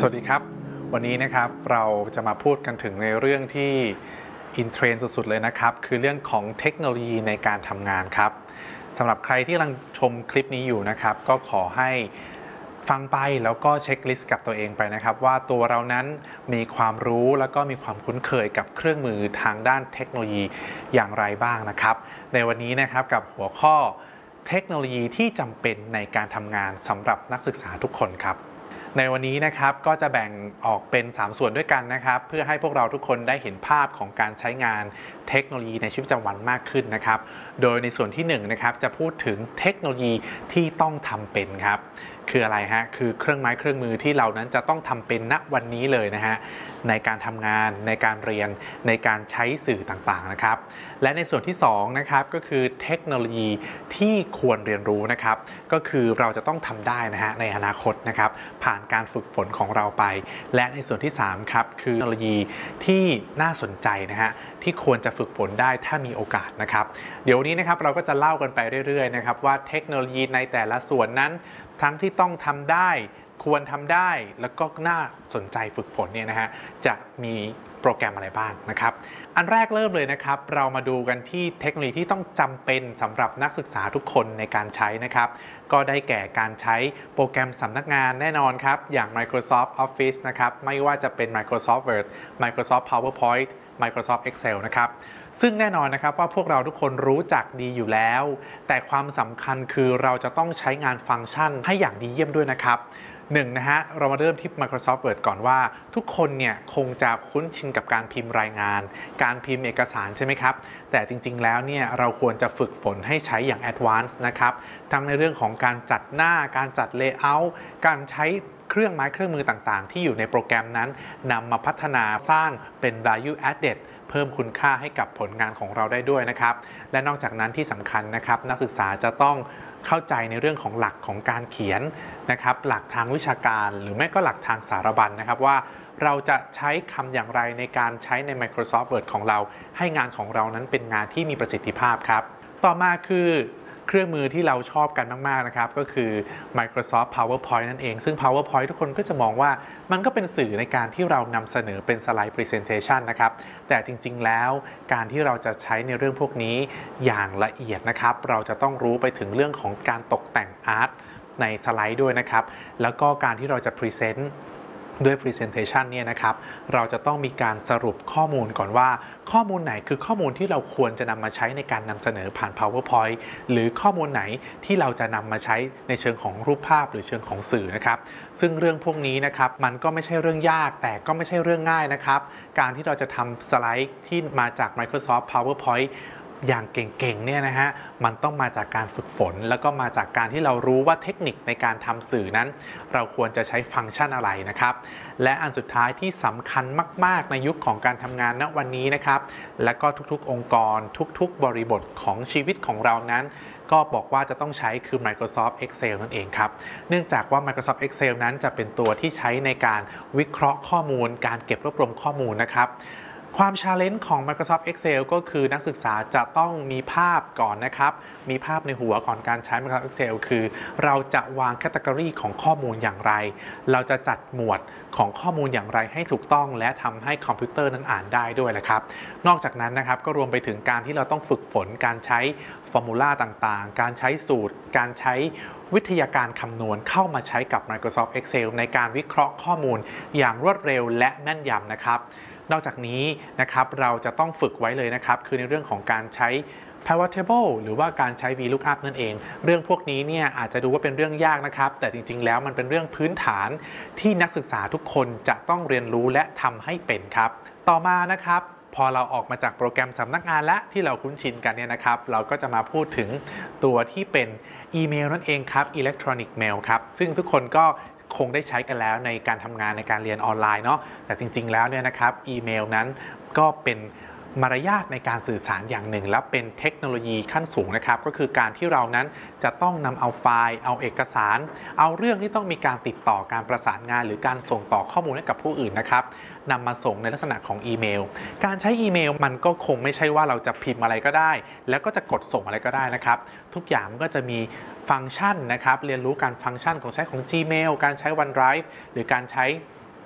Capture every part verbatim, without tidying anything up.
สวัสดีครับวันนี้นะครับเราจะมาพูดกันถึงในเรื่องที่อินเทรนด์สุดๆเลยนะครับคือเรื่องของเทคโนโลยีในการทำงานครับสำหรับใครที่กำลังชมคลิปนี้อยู่นะครับก็ขอให้ฟังไปแล้วก็เช็คลิสต์กับตัวเองไปนะครับว่าตัวเรานั้นมีความรู้แล้วก็มีความคุ้นเคยกับเครื่องมือทางด้านเทคโนโลยีอย่างไรบ้างนะครับในวันนี้นะครับกับหัวข้อเทคโนโลยีที่จำเป็นในการทำงานสำหรับนักศึกษาทุกคนครับในวันนี้นะครับก็จะแบ่งออกเป็นสามส่วนด้วยกันนะครับเพื่อให้พวกเราทุกคนได้เห็นภาพของการใช้งานเทคโนโลยีในชีวิตประจำวันมากขึ้นนะครับโดยในส่วนที่หนึ่งนะครับจะพูดถึงเทคโนโลยีที่ต้องทำเป็นครับคืออะไรฮะคือเครื่องไม้เครื่องมือที่เรานั้นจะต้องทำเป็นณวันนี้เลยนะฮะในการทำงานในการเรียนในการใช้สื่อต่างๆนะครับและในส่วนที่สองนะครับก็คือเทคโนโลยีที่ควรเรียนรู้นะครับก็คือเราจะต้องทำได้นะฮะในอนาคตนะครับผ่านการฝึกฝนของเราไปและในส่วนที่สามครับคือเทคโนโลยีที่น่าสนใจนะฮะที่ควรจะฝึกฝนได้ถ้ามีโอกาสนะครับเดี๋ยวนี้นะครับเราก็จะเล่ากันไปเรื่อยๆนะครับว่าเทคโนโลยีในแต่ละส่วนนั้นทั้งที่ต้องทำได้ควรทำได้แล้วก็น่าสนใจฝึกฝนเนี่ยนะฮะจะมีโปรแกรมอะไรบ้างนะครับอันแรกเริ่มเลยนะครับเรามาดูกันที่เทคโนโลยีที่ต้องจำเป็นสำหรับนักศึกษาทุกคนในการใช้นะครับก็ได้แก่การใช้โปรแกรมสำนักงานแน่นอนครับอย่าง Microsoft Office นะครับไม่ว่าจะเป็น Microsoft Word Microsoft PowerPoint Microsoft Excel นะครับซึ่งแน่นอนนะครับว่าพวกเราทุกคนรู้จักดีอยู่แล้วแต่ความสำคัญคือเราจะต้องใช้งานฟังก์ชันให้อย่างดีเยี่ยมด้วยนะครับหนึ่งนะฮะเรามาเริ่มที่ Microsoft Word ก่อนว่าทุกคนเนี่ยคงจะคุ้นชินกับการพิมพ์รายงานการพิมพ์เอกสารใช่ไหมครับแต่จริงๆแล้วเนี่ยเราควรจะฝึกฝนให้ใช้อย่าง Advanced นะครับทั้งในเรื่องของการจัดหน้าการจัด Layout การใช้เครื่องไม้เครื่องมือต่างๆที่อยู่ในโปรแกรมนั้นนำมาพัฒนาสร้างเป็น value addedเพิ่มคุณค่าให้กับผลงานของเราได้ด้วยนะครับและนอกจากนั้นที่สำคัญนะครับนักศึกษาจะต้องเข้าใจในเรื่องของหลักของการเขียนนะครับหลักทางวิชาการหรือไม่ก็หลักทางสารบัญนะครับว่าเราจะใช้คำอย่างไรในการใช้ใน Microsoft Word ของเราให้งานของเรานั้นเป็นงานที่มีประสิทธิภาพครับต่อมาคือเครื่องมือที่เราชอบกันมากๆนะครับก็คือ Microsoft PowerPoint นั่นเองซึ่ง PowerPoint ทุกคนก็จะมองว่ามันก็เป็นสื่อในการที่เรานำเสนอเป็นสไลด์ Presentation นะครับแต่จริงๆแล้วการที่เราจะใช้ในเรื่องพวกนี้อย่างละเอียดนะครับเราจะต้องรู้ไปถึงเรื่องของการตกแต่งอาร์ตในสไลด์ด้วยนะครับแล้วก็การที่เราจะ Presentด้วย Presentation เนี่ยนะครับเราจะต้องมีการสรุปข้อมูลก่อนว่าข้อมูลไหนคือข้อมูลที่เราควรจะนำมาใช้ในการนำเสนอผ่าน PowerPoint หรือข้อมูลไหนที่เราจะนำมาใช้ในเชิงของรูปภาพหรือเชิงของสื่อนะครับซึ่งเรื่องพวกนี้นะครับมันก็ไม่ใช่เรื่องยากแต่ก็ไม่ใช่เรื่องง่ายนะครับการที่เราจะทำสไลด์ที่มาจาก Microsoft PowerPointอย่างเก่งๆเนี่ยนะฮะมันต้องมาจากการฝึกฝนแล้วก็มาจากการที่เรารู้ว่าเทคนิคในการทำสื่อนั้นเราควรจะใช้ฟังก์ชันอะไรนะครับและอันสุดท้ายที่สำคัญมากๆในยุคของการทำงานณวันนี้นะครับและก็ทุกๆองค์กรทุกๆบริบทของชีวิตของเรานั้นก็บอกว่าจะต้องใช้คือ Microsoft Excel นั่นเองครับเนื่องจากว่า Microsoft Excel นั้นจะเป็นตัวที่ใช้ในการวิเคราะห์ข้อมูลการเก็บรวบรวมข้อมูลนะครับความชาเลนจ์ของ Microsoft Excel ก็คือนักศึกษาจะต้องมีภาพก่อนนะครับมีภาพในหัวก่อนการใช้ Microsoft Excel คือเราจะวางแคตตากรีของข้อมูลอย่างไรเราจะจัดหมวดของข้อมูลอย่างไรให้ถูกต้องและทำให้คอมพิวเตอร์นั้นอ่านได้ด้วยแหละครับนอกจากนั้นนะครับก็รวมไปถึงการที่เราต้องฝึกฝนการใช้ฟอร์มูลาต่างๆการใช้สูตรการใช้วิทยาการคำนวณเข้ามาใช้กับ Microsoft Excel ในการวิเคราะห์ข้อมูลอย่างรวดเร็วและแม่นยำนะครับนอกจากนี้นะครับเราจะต้องฝึกไว้เลยนะครับคือในเรื่องของการใช้ pivot table หรือว่าการใช้ VLOOKUP นั่นเองเรื่องพวกนี้เนี่ยอาจจะดูว่าเป็นเรื่องยากนะครับแต่จริงๆแล้วมันเป็นเรื่องพื้นฐานที่นักศึกษาทุกคนจะต้องเรียนรู้และทำให้เป็นครับต่อมานะครับพอเราออกมาจากโปรแกรมสำนักงานและที่เราคุ้นชินกันเนี่ยนะครับเราก็จะมาพูดถึงตัวที่เป็นอีเมลนั่นเองครับ Electronic Mail ครับซึ่งทุกคนก็คงได้ใช้กันแล้วในการทำงานในการเรียนออนไลน์เนาะแต่จริงๆแล้วเนี่ยนะครับอีเมลนั้นก็เป็นมารยาทในการสื่อสารอย่างหนึ่งและเป็นเทคโนโลยีขั้นสูงนะครับก็คือการที่เรานั้นจะต้องนำเอาไฟล์เอาเอกสารเอาเรื่องที่ต้องมีการติดต่อการประสานงานหรือการส่งต่อข้อมูลให้กับผู้อื่นนะครับนำมาส่งในลักษณะของอีเมลการใช้อีเมลมันก็คงไม่ใช่ว่าเราจะพิมพ์อะไรก็ได้แล้วก็จะกดส่งอะไรก็ได้นะครับทุกอย่างก็จะมีฟังก์ชันนะครับเรียนรู้การฟังก์ชันของใช้ของ Gmail การใช้ OneDrive หรือการใช้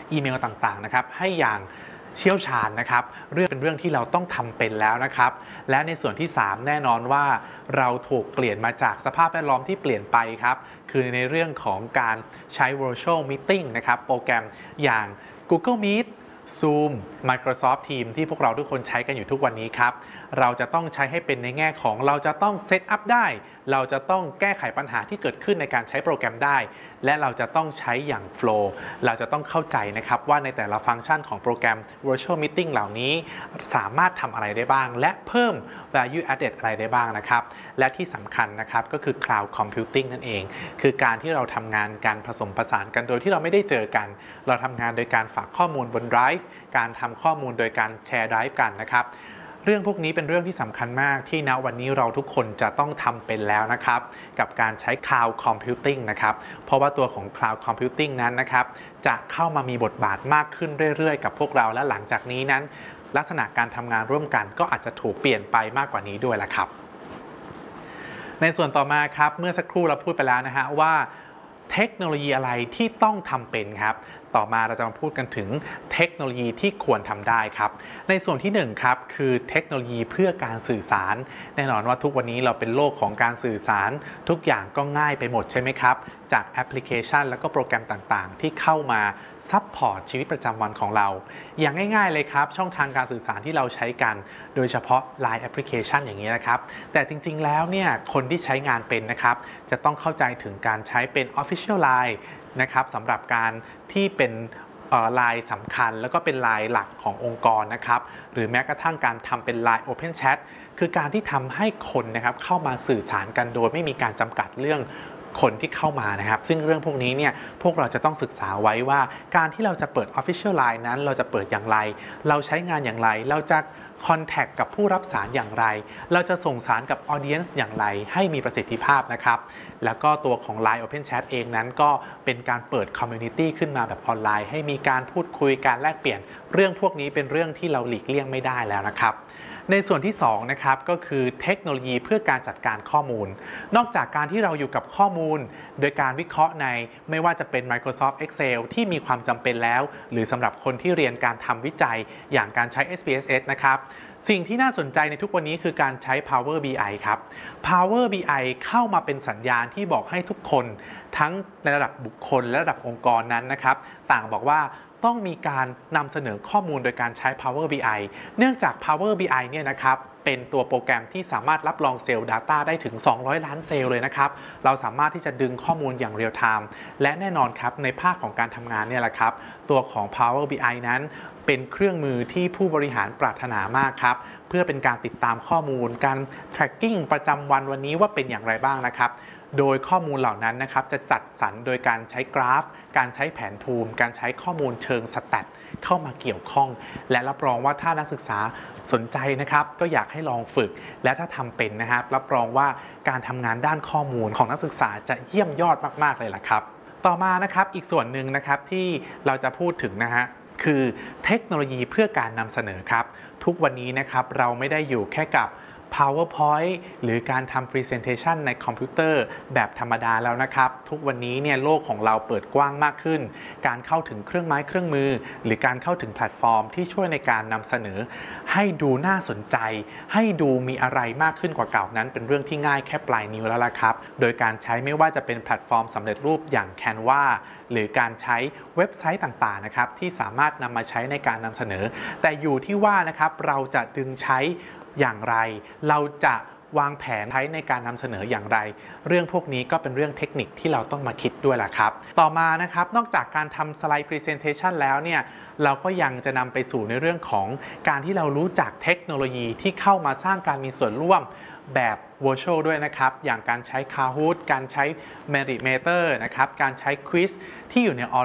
อีเมลต่างๆนะครับให้อย่างเชี่ยวชาญนะครับเรื่องเป็นเรื่องที่เราต้องทำเป็นแล้วนะครับและในส่วนที่สามแน่นอนว่าเราถูกเปลี่ยนมาจากสภาพแวดล้อมที่เปลี่ยนไปครับคือในเรื่องของการใช้ virtual meeting นะครับโปรแกรมอย่าง Google Meet Zoom Microsoft Teams ที่พวกเราทุกคนใช้กันอยู่ทุกวันนี้ครับเราจะต้องใช้ให้เป็นในแง่ของเราจะต้องเซตอัพได้เราจะต้องแก้ไขปัญหาที่เกิดขึ้นในการใช้โปรแกรมได้และเราจะต้องใช้อย่างโฟลว์เราจะต้องเข้าใจนะครับว่าในแต่ละฟังก์ชันของโปรแกรม Virtual Meeting เหล่านี้สามารถทำอะไรได้บ้างและเพิ่ม Value Added อะไรได้บ้างนะครับและที่สำคัญนะครับก็คือ Cloud Computing นั่นเองคือการที่เราทำงานกันผสมผสานกันโดยที่เราไม่ได้เจอกันเราทำงานโดยการฝากข้อมูลบน Drive การทำข้อมูลโดยการแชร์ Drive กันนะครับเรื่องพวกนี้เป็นเรื่องที่สำคัญมากที่ณวันนี้เราทุกคนจะต้องทำเป็นแล้วนะครับกับการใช้ Cloud Computing นะครับเพราะว่าตัวของ Cloud Computing นั้นนะครับจะเข้ามามีบทบาทมากขึ้นเรื่อยๆกับพวกเราและหลังจากนี้นั้นลักษณะการทำงานร่วมกันก็อาจจะถูกเปลี่ยนไปมากกว่านี้ด้วยแหละครับในส่วนต่อมาครับเมื่อสักครู่เราพูดไปแล้วนะฮะว่าเทคโนโลยีอะไรที่ต้องทำเป็นครับต่อมาเราจะมาพูดกันถึงเทคโนโลยีที่ควรทำได้ครับในส่วนที่หนึ่งครับคือเทคโนโลยีเพื่อการสื่อสารแน่นอนว่าทุกวันนี้เราเป็นโลกของการสื่อสารทุกอย่างก็ง่ายไปหมดใช่ไหมครับจากแอปพลิเคชันแล้วก็โปรแกรมต่างๆที่เข้ามาซัพพอร์ตชีวิตประจำวันของเราอย่างง่ายๆเลยครับช่องทางการสื่อสารที่เราใช้กันโดยเฉพาะ ไลน์ แอปพลิเคชันอย่างนี้นะครับแต่จริงๆแล้วเนี่ยคนที่ใช้งานเป็นนะครับจะต้องเข้าใจถึงการใช้เป็น Official ไลน์ นะครับสำหรับการที่เป็นไลน์สำคัญแล้วก็เป็นไลน์หลักขององค์กรนะครับหรือแม้กระทั่งการทำเป็น ไลน์ Open Chat คือการที่ทำให้คนนะครับเข้ามาสื่อสารกันโดยไม่มีการจำกัดเรื่องคนที่เข้ามานะครับซึ่งเรื่องพวกนี้เนี่ยพวกเราจะต้องศึกษาไว้ว่าการที่เราจะเปิด Official ไลน์ นั้นเราจะเปิดอย่างไรเราใช้งานอย่างไรเราจะคอนแทคกับผู้รับสารอย่างไรเราจะส่งสารกับ Audience อย่างไรให้มีประสิทธิภาพนะครับแล้วก็ตัวของ ไลน์ Open Chat เองนั้นก็เป็นการเปิด Community ขึ้นมาแบบออนไลน์ให้มีการพูดคุยการแลกเปลี่ยนเรื่องพวกนี้เป็นเรื่องที่เราหลีกเลี่ยงไม่ได้แล้วนะครับในส่วนที่สองนะครับก็คือเทคโนโลยีเพื่อการจัดการข้อมูลนอกจากการที่เราอยู่กับข้อมูลโดยการวิเคราะห์ในไม่ว่าจะเป็น Microsoft Excel ที่มีความจำเป็นแล้วหรือสำหรับคนที่เรียนการทำวิจัยอย่างการใช้ เอส พี เอส เอส นะครับสิ่งที่น่าสนใจในทุกวันนี้คือการใช้ Power บี ไอ ครับ Power บี ไอ เข้ามาเป็นสัญญาณที่บอกให้ทุกคนทั้งในระดับบุคคลและระดับองค์กรนั้นนะครับต่างบอกว่าต้องมีการนำเสนอข้อมูลโดยการใช้ Power บี ไอ เนื่องจาก Power บี ไอ เนี่ยนะครับเป็นตัวโปรแกรมที่สามารถรับรองเซลล์ Data ได้ถึงสองร้อยล้านเซลล์เลยนะครับเราสามารถที่จะดึงข้อมูลอย่างเรียลไทม์และแน่นอนครับในภาคของการทำงานเนี่ยแหละครับตัวของ Power บี ไอ นั้นเป็นเครื่องมือที่ผู้บริหารปรารถนามากครับเพื่อเป็นการติดตามข้อมูลการ tracking ประจำวันวันนี้ว่าเป็นอย่างไรบ้างนะครับโดยข้อมูลเหล่านั้นนะครับจะจัดสรรโดยการใช้กราฟการใช้แผนภูมิการใช้ข้อมูลเชิงสแตทเข้ามาเกี่ยวข้องและรับรองว่าถ้านักศึกษาสนใจนะครับก็อยากให้ลองฝึกและถ้าทำเป็นนะครับรับรองว่าการทำงานด้านข้อมูลของนักศึกษาจะเยี่ยมยอดมากๆเลยล่ะครับต่อมานะครับอีกส่วนหนึ่งนะครับที่เราจะพูดถึงนะฮะคือเทคโนโลยีเพื่อการนำเสนอครับทุกวันนี้นะครับเราไม่ได้อยู่แค่กับ PowerPoint หรือการทำ Presentation ในคอมพิวเตอร์แบบธรรมดาแล้วนะครับทุกวันนี้เนี่ยโลกของเราเปิดกว้างมากขึ้นการเข้าถึงเครื่องไม้เครื่องมือหรือการเข้าถึงแพลตฟอร์มที่ช่วยในการนำเสนอให้ดูน่าสนใจให้ดูมีอะไรมากขึ้นกว่าเก่านั้นเป็นเรื่องที่ง่ายแค่ปลายนิ้วแล้วล่ะครับโดยการใช้ไม่ว่าจะเป็นแพลตฟอร์มสำเร็จรูปอย่าง Canva หรือการใช้เว็บไซต์ต่างๆนะครับที่สามารถนำมาใช้ในการนำเสนอแต่อยู่ที่ว่านะครับเราจะดึงใช้อย่างไรเราจะวางแผนใช้ในการนำเสนออย่างไรเรื่องพวกนี้ก็เป็นเรื่องเทคนิคที่เราต้องมาคิดด้วยล่ะครับต่อมานะครับนอกจากการทำสไลด์ Presentation แล้วเนี่ยเราก็ยังจะนำไปสู่ในเรื่องของการที่เรารู้จักเทคโนโลยีที่เข้ามาสร้างการมีส่วนร่วมแบบ Virtual ด้วยนะครับอย่างการใช้ Kahoot การใช้ Merimeter นะครับการใช้ Quiz ที่อยู่ในออน